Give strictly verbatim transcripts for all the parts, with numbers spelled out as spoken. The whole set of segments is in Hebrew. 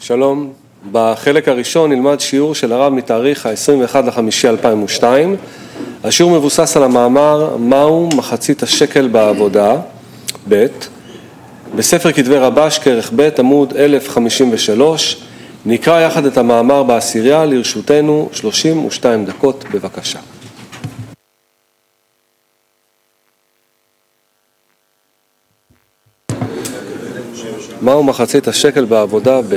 שלום, בחלק הראשון נלמד שיעור של הרב מתאריך ה-עשרים ואחד למאי אלפיים ושתיים. השיעור מבוסס על המאמר מהו מחצית השקל בעבודה, ב' בספר כתבי רבש כרך ב' עמוד אלף חמישים ושלוש. נקרא יחד את המאמר בעשירייה, לרשותנו שלושים ושתיים דקות, בבקשה. מהו מחצית השקל בעבודה ב'?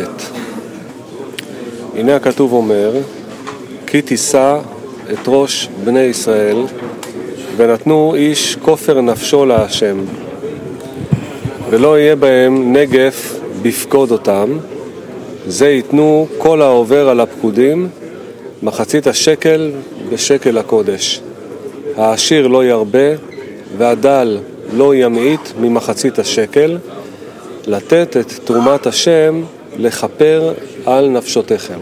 הנה הכתוב אומר, כי תישא את ראש בני ישראל ונתנו איש כופר נפשו להשם, ולא יהיה בהם נגף בפקוד אותם, זה ייתנו כל העובר על הפקודים מחצית השקל בשקל הקודש. העשיר לא ירבה והדל לא ימעיט ממחצית השקל, לתת את תרומת השם לכפר על נפשותיכם.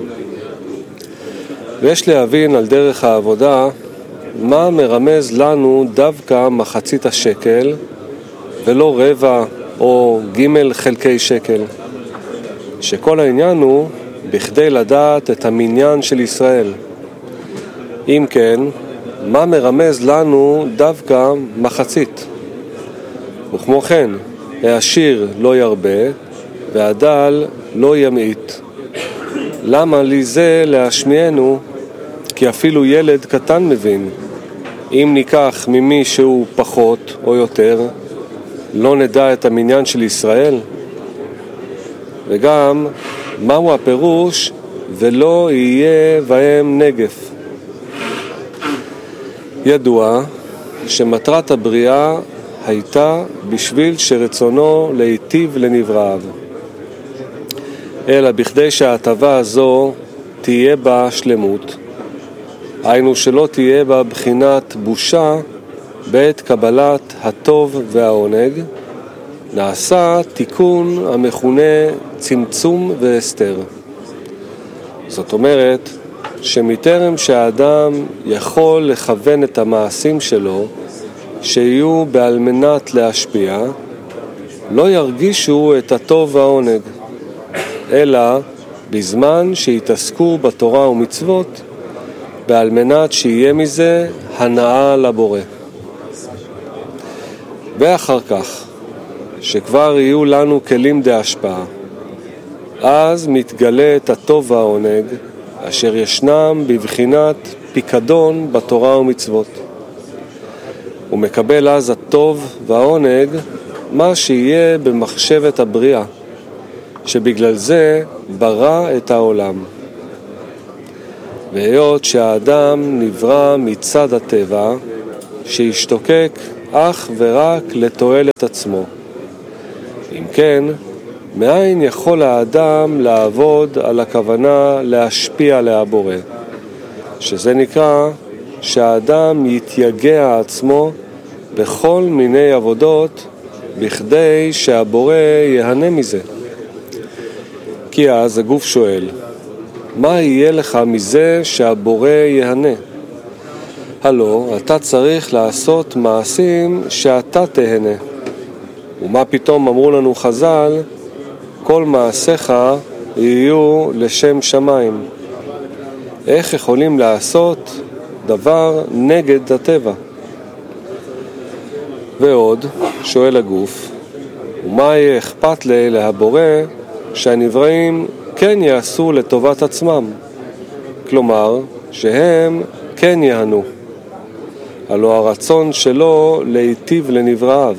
ויש להבין על דרך העבודה מה מרמז לנו דווקא מחצית השקל ולא רבע או ג' חלקי שקל, שכל העניין הוא בכדי לדעת את המניין של ישראל. אם כן, מה מרמז לנו דווקא מחצית? וכמו כן, העשיר לא ירבה והדל לא ימעיט. למה לי זה להשמיענו? כי אפילו ילד קטן מבין. אם ניקח ממי שהוא פחות או יותר, לא נדע את המניין של ישראל? וגם, מהו הפירוש ולא יהיה בהם נגף? ידוע שמטרת הבריאה הייתה בשביל שרצונו להיטיב לנבראיו, אלא בכדי שההטבה הזו תהיה בה שלמות, היינו שלא תהיה בה בחינת בושה בעת קבלת הטוב והעונג, נעשה תיקון המכונה צמצום והסתר. זאת אומרת שמטרם שהאדם יכול לכוון את המעשים שלו שיהיו בעל מנת להשפיע, לא ירגישו את הטוב והעונג, אלא בזמן שיתעסקו בתורה ומצוות, בעל מנת שיהיה מזה הנאה לבורא. ואחר כך, שכבר יהיו לנו כלים להשפעה, אז מתגלה את הטוב והעונג, אשר ישנם בבחינת פיקדון בתורה ומצוות. ומקבל אז הטוב והעונג מה שיהיה במחשבת הבריאה, שבגלל זה ברא את העולם. והיות שהאדם נברא מצד הטבע, שישתוקק אך ורק לתועלת עצמו. אם כן, מאין יכול האדם לעבוד על הכוונה להשפיע להבורא? שזה נקרא שהאדם יתייגע עצמו בכל מיני עבודות בכדי שהבורא יהנה מזה. כי אז הגוף שואל, מה יהיה לך מזה שהבורא יהנה? הלא, אתה צריך לעשות מעשים שאתה תהנה. ומה פתאום אמרו לנו חז"ל, כל מעשיך יהיו לשם שמיים. איך יכולים לעשות דבר נגד הטבע? ועוד, שואל הגוף, ומה יהיה אכפת לי להבורא שהנבראים כן יעשו לטובת עצמם? כלומר, שהם כן יענו. הלא הרצון שלו להיטיב לנבראיו.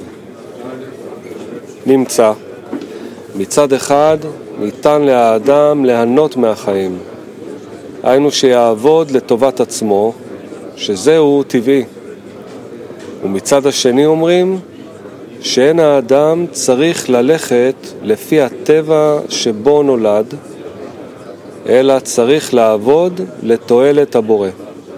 נמצא, מצד אחד ניתן לאדם ליהנות מהחיים, היינו שיעבוד לטובת עצמו, שזהו טבעי. ומצד השני אומרים שאין האדם צריך ללכת לפי הטבע שבו נולד, אלא צריך לעבוד לתועלת הבורא.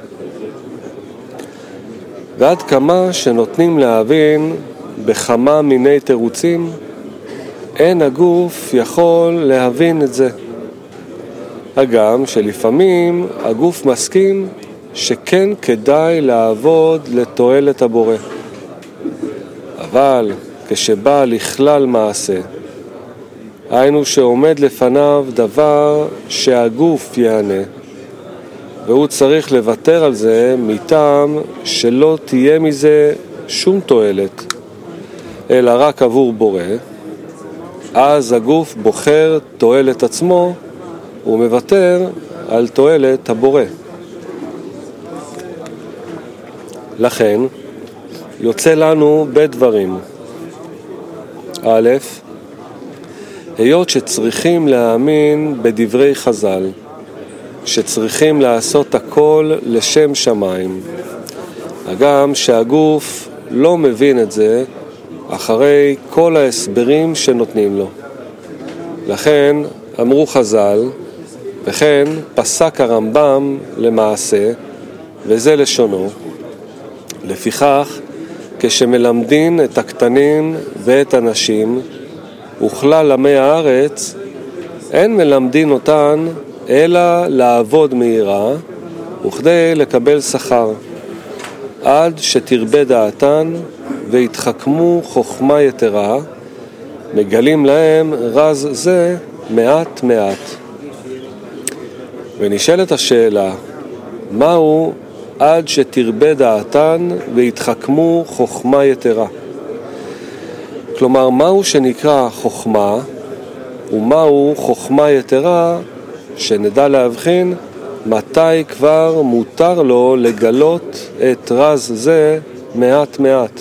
ועד כמה שנותנים להבין בכמה מיני תירוצים, אין הגוף יכול להבין את זה. הגם שלפעמים הגוף מסכים שכן כדאי לעבוד לתועלת הבורא. אבל כשבא לכלל מעשה, היינו שעומד לפניו דבר שהגוף יענה, והוא צריך לוותר על זה מטעם שלא תהיה מזה שום תועלת, אלא רק עבור בורא. אז הגוף בוחר תועלת עצמו ומוותר על תועלת הבורא. לכן יוצא לנו בדברים. א', היות שצריכים להאמין בדברי חז"ל, שצריכים לעשות הכל לשם שמיים, הגם שהגוף לא מבין את זה אחרי כל ההסברים שנותנים לו. לכן אמרו חז"ל, וכן פסק הרמב"ם למעשה, וזה לשונו, לפיכך כשמלמדין את הקטנים ואת הנשים וכלל עמי הארץ, אין מלמדין אותן אלא לעבוד מהירה וכדי לקבל שכר, עד שתרבה דעתן והתחכמו חוכמה יתרה, מגלים להם רז זה מעט מעט. ונשאלת השאלה, מהו עד שתרבה דעתן והתחכמו חוכמה יתרה? כלומר, מהו שנקרא חוכמה ומהו חוכמה יתרה, שנדע להבחין מתי כבר מותר לו לגלות את רז זה מעט מעט.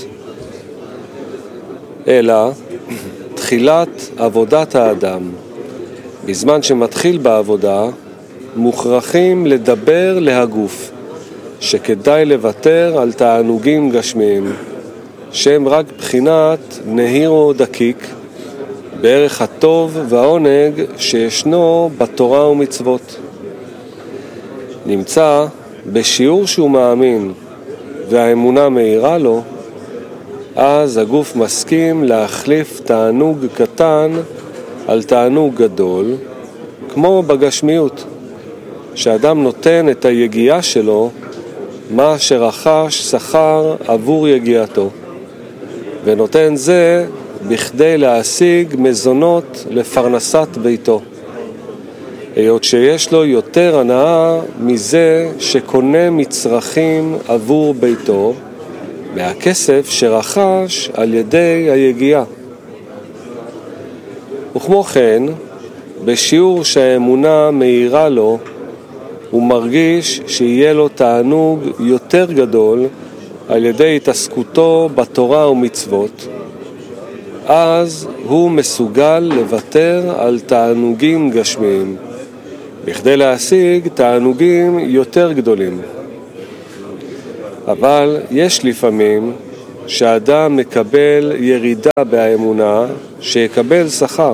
אלא תחילת עבודת האדם, בזמן שמתחיל בעבודה, מוכרחים לדבר להגוף שכדאי לוותר על תענוגים גשמיים, שהם רק בחינת נהירו דקיק בערך הטוב והעונג שישנו בתורה ומצוות. נמצא בשיעור שהוא מאמין והאמונה מהירה לו, אז הגוף מסכים להחליף תענוג קטן על תענוג גדול, כמו בגשמיות, שאדם נותן את היגיעה שלו מה שרכש שכר עבור יגיעתו, ונותן זה בכדי להשיג מזונות לפרנסת ביתו, היות שיש לו יותר הנאה מזה שקונה מצרכים עבור ביתו מהכסף שרכש על ידי היגיעה. וכמו כן, בשיעור שהאמונה מהירה לו, הוא מרגיש שיהיה לו תענוג יותר גדול על ידי התעסקותו בתורה ומצוות, אז הוא מסוגל לוותר על תענוגים גשמיים, בכדי להשיג תענוגים יותר גדולים. אבל יש לפעמים שאדם מקבל ירידה באמונה שיקבל שכר,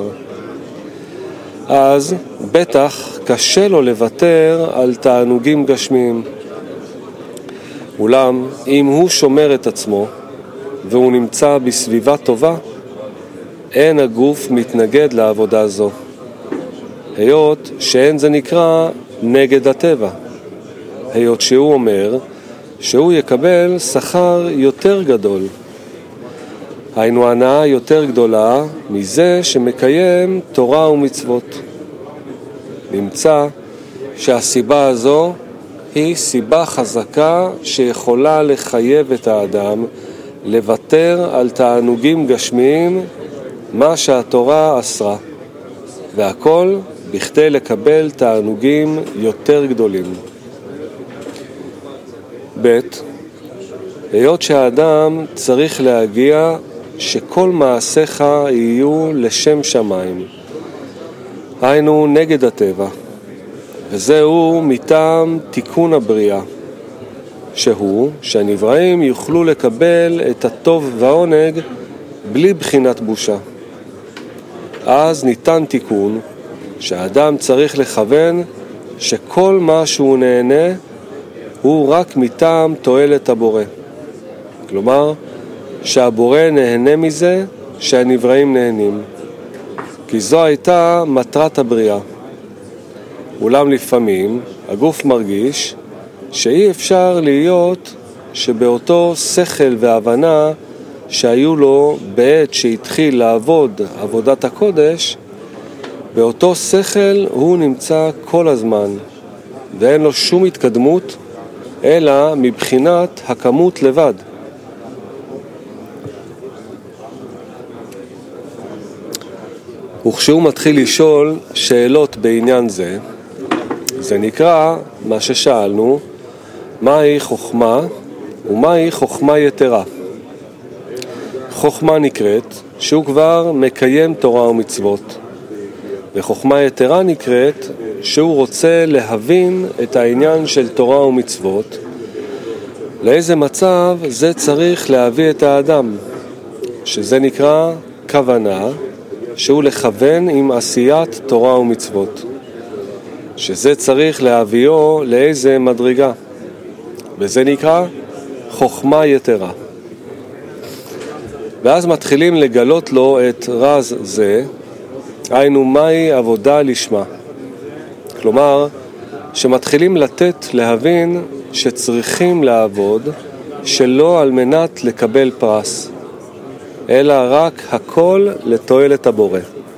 אז בטח קשה לו לוותר על תענוגים גשמיים. אולם אם הוא שומר את עצמו והוא נמצא בסביבה טובה, אין הגוף מתנגד לעבודה זו, היות שאין זה נקרא נגד הטבע, היות שהוא אומר שהוא יקבל שכר יותר גדול, היינו הנאה יותר גדולה מזה שמקיים תורה ומצוות. נמצא שהסיבה הזו היא סיבה חזקה שיכולה לחייב את האדם לוותר על תענוגים גשמיים, מה שהתורה אסרה, והכל בכדי לקבל תענוגים יותר גדולים. ב' היות שהאדם צריך להגיע שכל מעשיך יהיו לשם שמיים, היינו נגד הטבע, וזהו מטעם תיקון הבריאה, שהוא שהנבראים יוכלו לקבל את הטוב והעונג בלי בחינת בושה. אז ניתן תיקון שהאדם צריך לכוון שכל מה שהוא נהנה הוא רק מטעם תועלת הבורא. כלומר, שהבורא נהנה מזה שהנבראים נהנים, כי זו הייתה מטרת הבריאה. אולם לפעמים הגוף מרגיש שאי אפשר להיות שבאותו שכל והבנה שהיו לו בעת שהתחיל לעבוד עבודת הקודש, באותו שכל הוא נמצא כל הזמן, ואין לו שום התקדמות, אלא מבחינת הכמות לבד. וכשהוא מתחיל לשאול שאלות בעניין זה, זה נקרא מה ששאלנו, מהי חוכמה ומהי חוכמה יתרה. חוכמה נקראת שהוא כבר מקיים תורה ומצוות, וחוכמה יתרה נקראת שהוא רוצה להבין את העניין של תורה ומצוות, לאיזה מצב זה צריך להביא את האדם, שזה נקרא כוונה, שהוא לכוון עם עשיית תורה ומצוות, שזה צריך להביאו לאיזה מדרגה, וזה נקרא חוכמה יתרה. ואז מתחילים לגלות לו את רז זה, היינו מהי עבודה לשמה. כלומר, שמתחילים לתת להבין שצריכים לעבוד שלא על מנת לקבל פרס, אלא רק הכל לתועלת הבורא.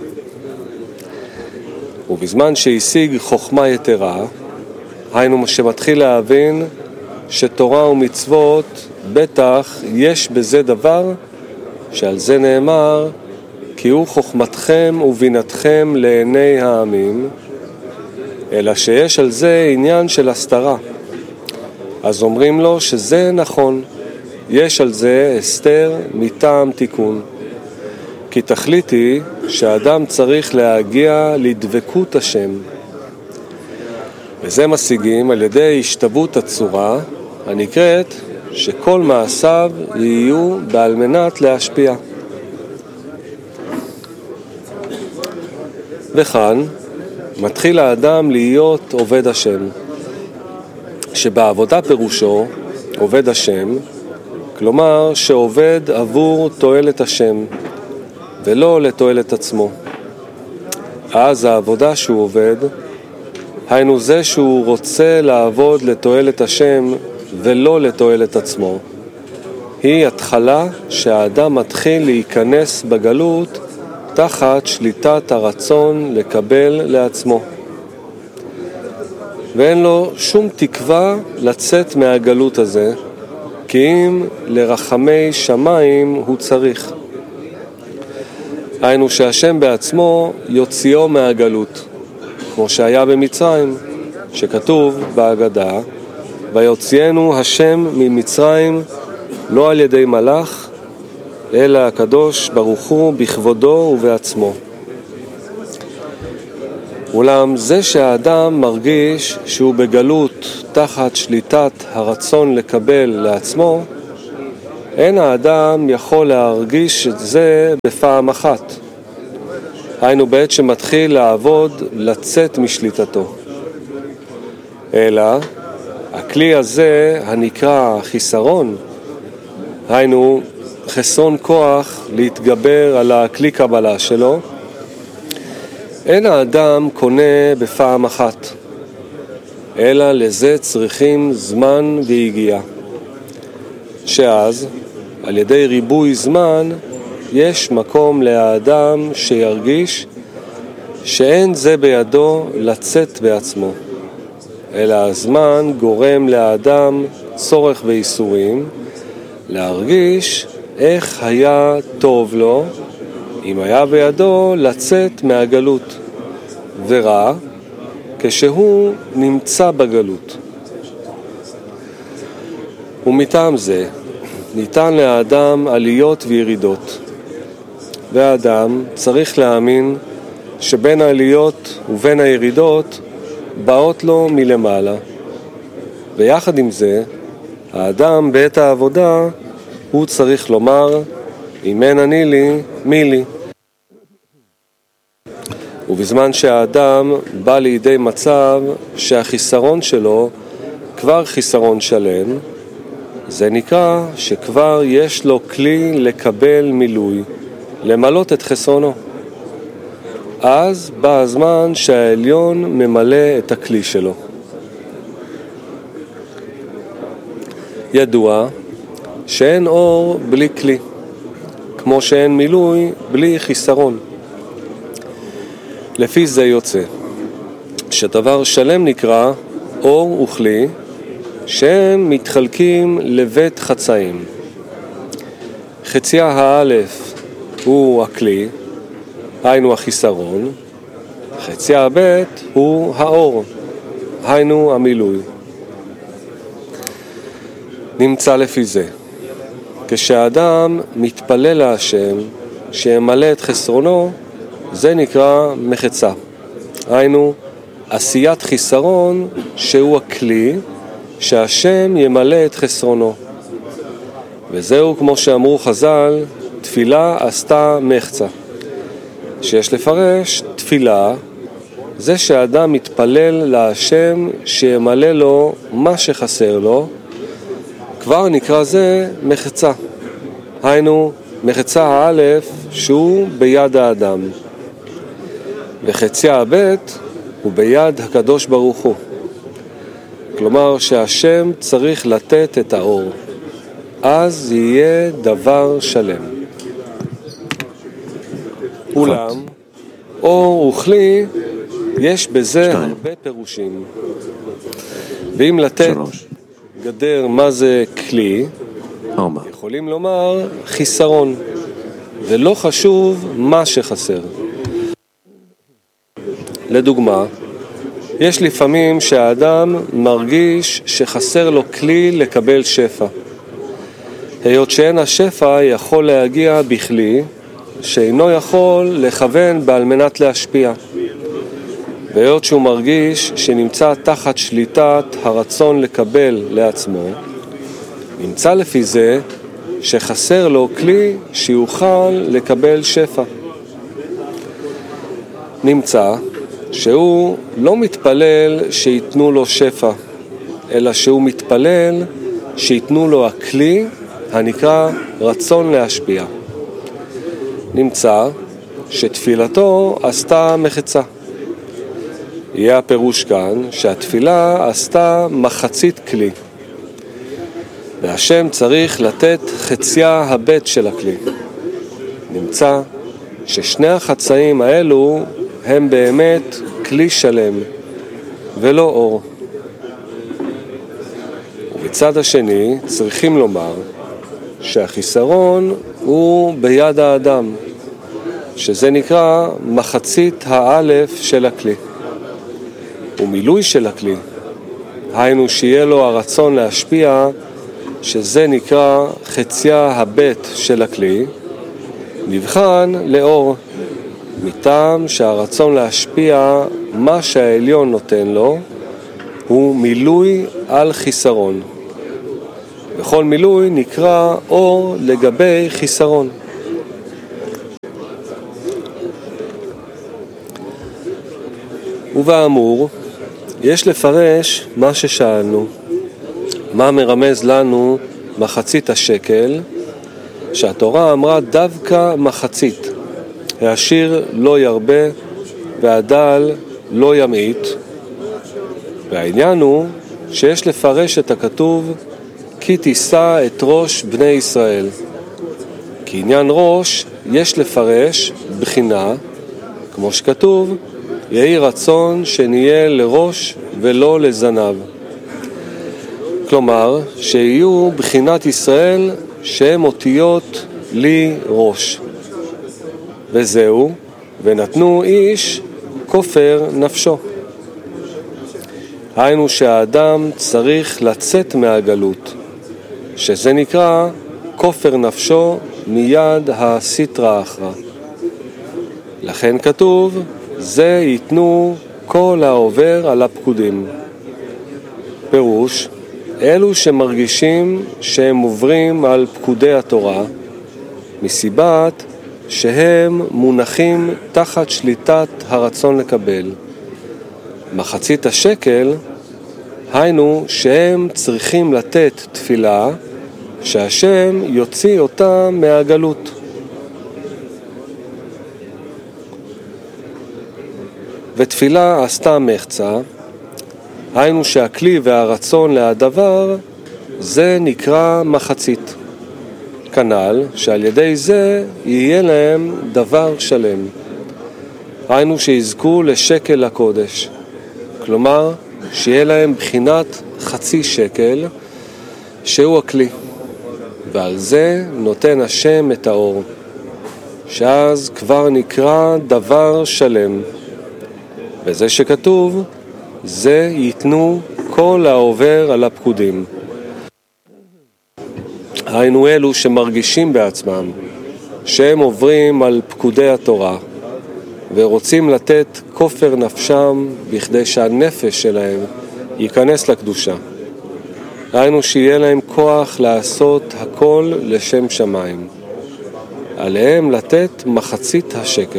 ובזמן שהשיג חוכמה יתרה, היינו שמתחיל להבין שתורה ומצוות בטח יש בזה דבר שעל זה נאמר כי הוא חוכמתכם ובינתכם לעיני העמים, אלא שיש על זה עניין של הסתרה. אז אומרים לו שזה נכון, יש על זה הסתר מטעם תיקון, כי תכלית היא שהאדם צריך להגיע לדבקות השם, וזה משיגים על ידי השתוות הצורה הנקראת שכל מעשיו יהיו בעל מנת להשפיע. וכאן מתחיל האדם להיות עובד השם, שבעבודה פירושו עובד השם, כלומר שעובד עבור תועלת השם ולא לתועלת עצמו. אז העבודה שהוא עובד, היינו זה שהוא רוצה לעבוד לתועלת השם ולא לתועלת עצמו, היא התחלה שהאדם מתחיל להיכנס בגלות תחת שליטת הרצון לקבל לעצמו, ואין לו שום תקווה לצאת מהגלות הזה, כי אם לרחמי שמיים הוא צריך. היינו שהשם בעצמו יוציאו מהגלות, כמו שהיה במצרים, שכתוב בהגדה, ויוציאנו השם ממצרים לא על ידי מלאך, אלא הקדוש ברוך הוא בכבודו ובעצמו. אולם זה שהאדם מרגיש שהוא בגלות תחת שליטת הרצון לקבל לעצמו, אין האדם יכול להרגיש את זה בפעם אחת. היינו בעת שמתחיל לעבוד לצאת משליטתו. אלא הכלי הזה הנקרא חיסרון, היינו חסרון כוח להתגבר על הכלי קבלה שלו, אין האדם קונה בפעם אחת, אלא לזה צריכים זמן והגיעה. שאז, על ידי ריבוי זמן, יש מקום לאדם שירגיש שאין זה בידו לצאת בעצמו, אלא הזמן גורם לאדם צורך ואיסורים, להרגיש איך היה טוב לו אם היה בידו לצאת מהגלות, ורע כשהוא נמצא בגלות. ומטעם זה ניתן לאדם עליות וירידות, והאדם צריך להאמין שבין העליות ובין הירידות באות לו מלמעלה, ויחד עם זה האדם בעת העבודה הוא צריך לומר אם אין אני לי, מי לי. ובזמן שהאדם בא לידי מצב שהחיסרון שלו כבר חיסרון שלם, זה נקרא שכבר יש לו כלי לקבל מילוי, למלות את חסרונו. אז בא הזמן שהעליון ממלא את הכלי שלו. ידוע שאין אור בלי כלי, כמו שאין מילוי בלי חיסרון. לפי זה יוצא שדבר שלם נקרא אור וכלי, שהם מתחלקים לבית חצאים. חציה האלף הוא הכלי, היינו החיסרון, חציה הבית הוא האור, היינו המילוי. נמצא לפי זה, כשאדם מתפלל להשם שימלא את חסרונו, זה נקרא מחצה, היינו עשיית חיסרון שהוא הכלי שהשם ימלא את חסרונו. וזהו כמו שאמרו חז"ל, תפילה עשתה מחצה, שיש לפרש תפילה זה שהאדם מתפלל להשם שימלא לו מה שחסר לו, כבר נקרא זה מחצה, היינו מחצה האלף שהוא ביד האדם, וחציה הבית הוא ביד הקדוש ברוך הוא. כלומר שהשם צריך לתת את האור, אז יהיה דבר שלם. אולם אור וכלי יש בזה שתיים. הרבה פירושים. ואם לתת שלוש. גדר מה זה כלי, ארבע. יכולים לומר חיסרון, ולא חשוב מה שחסר. לדוגמה, יש לפעמים שהאדם מרגיש שחסר לו כלי לקבל שפע. היות שאין השפע יכול להגיע בכלי שאינו יכול לכוון בעל מנת להשפיע. והיות שהוא מרגיש שנמצא תחת שליטת הרצון לקבל לעצמו, נמצא לפי זה שחסר לו כלי שיוכל לקבל שפע. נמצא שהוא לא מתפלל שיתנו לו שפע, אלא שהוא מתפלל שיתנו לו הכלי הנקרא רצון להשפיע. נמצא שתפילתו עשתה מחצה. יהיה הפירוש כאן שהתפילה עשתה מחצית כלי, והשם צריך לתת חציה הבית של הכלי. נמצא ששני החצאים האלו הם באמת כלי שלם ולא אור. ובצד השני צריכים לומר שהחיסרון הוא ביד האדם, שזה נקרא מחצית האלף של הכלי. ומילוי של הכלי, היינו שיהיה לו הרצון להשפיע, שזה נקרא חציה הבית של הכלי, נבחן לאור, מטעם שהרצון להשפיע מה שהעליון נותן לו הוא מילוי על חיסרון. וכל מילוי נקרא אור לגבי חיסרון. ובאמור יש לפרש מה ששאלנו, מה מרמז לנו מחצית השקל, שהתורה אמרה דווקא מחצית, העשיר לא ירבה והדל לא ימעיט. והעניין הוא שיש לפרש את הכתוב כי תישא את ראש בני ישראל. כי עניין ראש יש לפרש בחינה, כמו שכתוב, יהי רצון שנהיה לראש ולא לזנב. כלומר, שיהיו בחינת ישראל שהם אותיות לי ראש. וזהו, ונתנו איש כופר נפשו. היינו שהאדם צריך לצאת מהגלות, שזה נקרא כופר נפשו מיד הסטרא אחרא. לכן כתוב, זה ייתנו כל העובר על הפקודים. פירוש, אלו שמרגישים שהם עוברים על פקודי התורה, מסיבת שהם מונחים תחת שליטת הרצון לקבל. מחצית השקל, היינו שהם צריכים לתת תפילה שהשם יוציא אותם מהגלות. ותפילה עשתה מחצה, היינו שהכלי והרצון להדבר זה נקרא מחצית. כנ"ל שעל ידי זה יהיה להם דבר שלם. היינו שיזכו לשקל הקודש, כלומר שיהיה להם בחינת חצי שקל שהוא הכלי, ועל זה נותן השם את האור, שאז כבר נקרא דבר שלם, וזה שכתוב זה ייתנו כל העובר על הפקודים. היינו אלו שמרגישים בעצמם שהם עוברים על פקודי התורה ורוצים לתת כופר נפשם בכדי שהנפש שלהם ייכנס לקדושה. היינו שיהיה להם כוח לעשות הכל לשם שמיים. עליהם לתת מחצית השקל.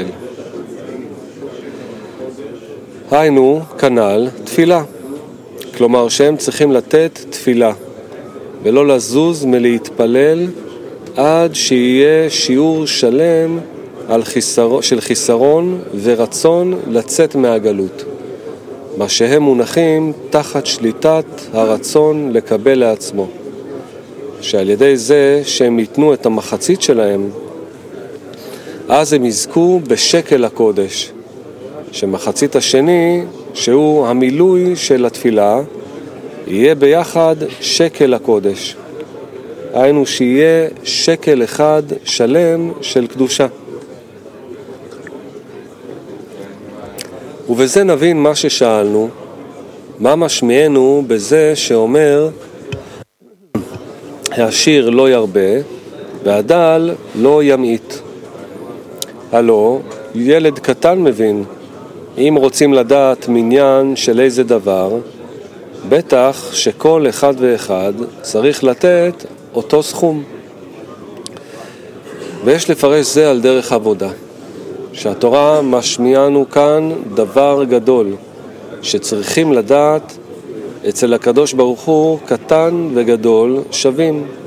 היינו כנ"ל תפילה, כלומר שהם צריכים לתת תפילה ולא לזוז מלהתפלל עד שיהיה שיעור שלם על חיסרון, של חיסרון ורצון לצאת מהגלות, מה שהם מונחים תחת שליטת הרצון לקבל לעצמו, שעל ידי זה שהם ייתנו את המחצית שלהם, אז הם יזכו בשקל הקודש, שמחצית השני, שהוא המילוי של התפילה, יהיה ביחד שקל הקודש. היינו שיהיה שקל אחד שלם של קדושה. ובזה נבין מה ששאלנו, מה משמיענו בזה שאומר העשיר לא ירבה והדל לא ימעיט. הלא, ילד קטן מבין, אם רוצים לדעת מניין של איזה דבר, בטח שכל אחד ואחד צריך לתת אותו סכום. ויש לפרש זה על דרך עבודה, שהתורה משמיענו כאן דבר גדול, שצריכים לדעת אצל הקדוש ברוך הוא קטן וגדול שווים.